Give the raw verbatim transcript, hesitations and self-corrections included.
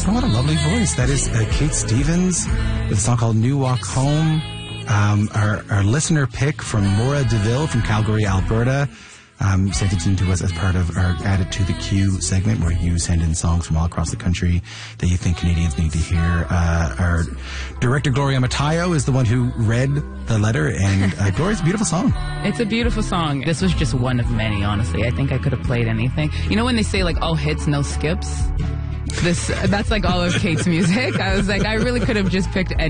Oh, what a lovely voice. That is uh, Kate Stevens with a song called New Walk Home. Um, our, our listener pick from Maura DeVille from Calgary, Alberta. Um, sent it in to us as part of our Add It to the Queue segment, where you send in songs from all across the country that you think Canadians need to hear. Uh, our director, Gloria Matayo, is the one who read the letter, and uh, Gloria's a beautiful song. It's a beautiful song. This was just one of many, honestly. I think I could have played anything. You know when they say, like, all hits, no skips? This That's like all of Kate's music. I was like, I really could have just picked